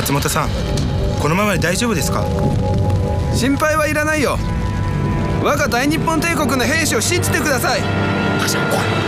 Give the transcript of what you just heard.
松本さん、このままで大丈夫ですか？ 心配はいらないよ。我が大日本帝国の兵士を信じてください。 赤ちゃん怖い。